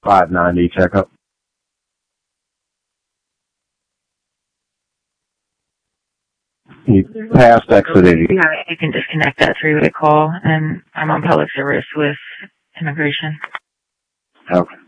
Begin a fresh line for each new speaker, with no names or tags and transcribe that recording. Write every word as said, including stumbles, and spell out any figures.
five ninety checkup. He passed exit eighty.
Yeah, you can disconnect that three-way call, and I'm on public service with immigration.
Okay.